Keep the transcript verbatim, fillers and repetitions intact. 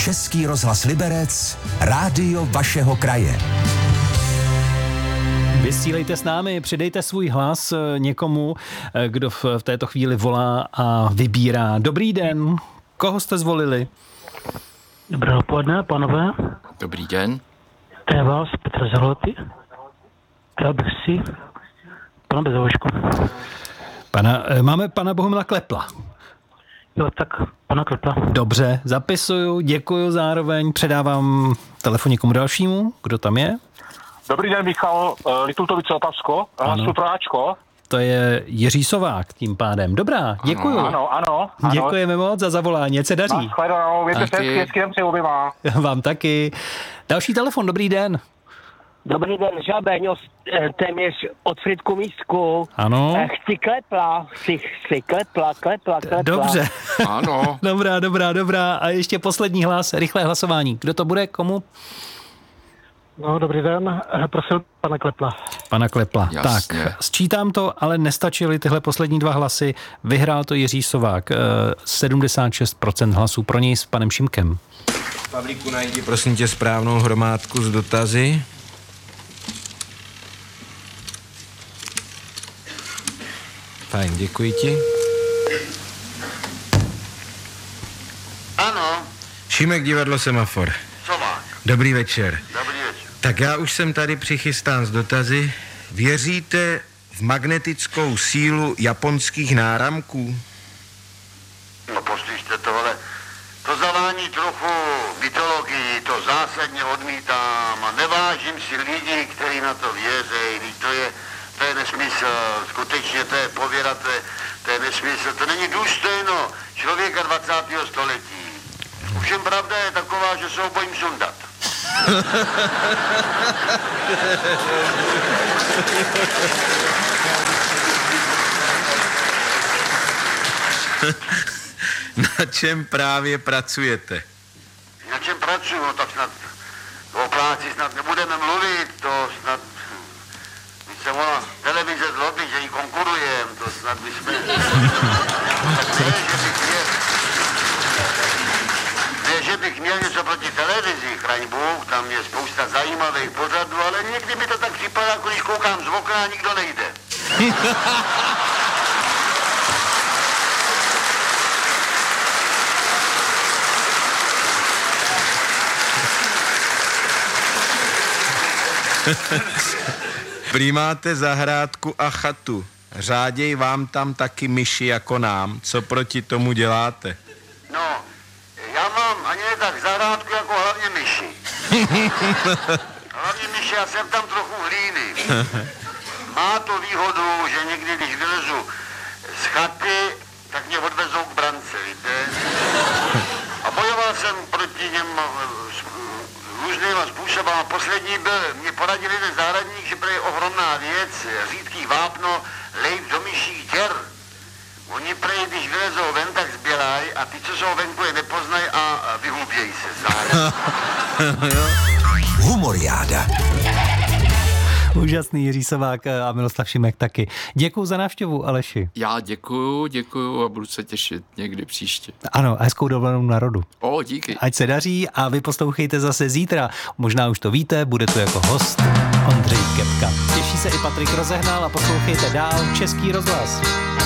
Český rozhlas Liberec, rádio vašeho kraje. Vysílejte s námi, přidejte svůj hlas někomu, kdo v této chvíli volá a vybírá. Dobrý den, koho jste zvolili? Dobré odpoledne, panové. Dobrý den. To je vás, Petr Zahloty. Chtěl bych si pana Bezovošku. Pana, máme pana Bohumila Klepla. Jo, tak pana Klepla. Dobře, zapisuju, děkuju zároveň, předávám telefon někomu dalšímu, kdo tam je? Dobrý den, Michal, Litultovice Opavsko, hlasu pro Ačko. To je Jiří Sovák tím pádem. Dobrá, děkuju. Ano, ano. ano. Děkujeme moc za zavolání, ať se daří. Nashledanou, věřte se, hezký den přeju oběma. Vám taky. Další telefon, dobrý den. Dobrý den, Žabeň, téměř od Fritku Místku. Ano. Chci Klepla, chci, chci Klepla, Klepla, Klepla. Dobře. Ano. Dobrá, dobrá, dobrá. A ještě poslední hlas, rychlé hlasování. Kdo to bude, komu? No, dobrý den, prosil pana Klepla. Pana Klepla. Jasně. Tak, sčítám to, ale nestačily tyhle poslední dva hlasy. Vyhrál to Jiří Sovák. sedmdesát šest procent hlasů pro něj s panem Šimkem. Pavlíku, najdi prosím tě správnou hromádku s dotazy. Fajn, děkuji ti. Ano. Šimek, divadlo Semafor. Sovák. Dobrý večer. Dobrý večer. Tak já už jsem tady přichystán s dotazy. Věříte v magnetickou sílu japonských náramků? No poslyšte tohle. To zavání trochu mytologii, to zásadně odmítám a nevážím si lidi, kteří na to věří. To je, to je nesmysl, skutečně to je pověra, to je, to je nesmysl. To není důstojno člověka dvacátého století. Ovšem pravda je taková, že se ho bojím sundat. Na čem právě pracujete? Na čem pracuju, no tak snad o práci snad nebudeme mluvit, to snad, když se volá televize zlobí, že jí konkurujem, to snad bychom, tak ne, že bych měl, ne, že bych měl něco proti televizi, chraň Bůh, tam je spousta zajímavých pořadů, ale někdy mi to tak připadá, když koukám z okna a nikdo nejde. Prý máte zahrádku a chatu. Řáděj vám tam taky myši jako nám. Co proti tomu děláte? No, já mám ani ne tak zahrádku jako hlavně myši. Hlavně myši, já jsem tam trochu hlíny. Má to výhodu, že někdy, když vylezu z chaty, tak mě odvezou k brance, víte? A bojoval jsem proti něm různýma způsoby. A poslední byl, mě poradil jeden zahradník, že je ohromná věc, řídký vápno, lejt do myších děr. Oni prej, když vylezou ven, tak zběrají a ty, co jsou venku, je nepoznají a vyhubějí se zároveň. Humoriáda. Úžasný Jiří Sovák a Miloslav Šimek taky. Děkuju za návštěvu, Aleši. Já děkuju, děkuju a budu se těšit někdy příště. Ano, a hezkou dovolenou na rodu. O, díky. Ať se daří a vy poslouchejte zase zítra. Možná už to víte, bude tu jako host Ondřej Kepka. Těší se i Patrik Rozehnal a poslouchejte dál Český rozhlas.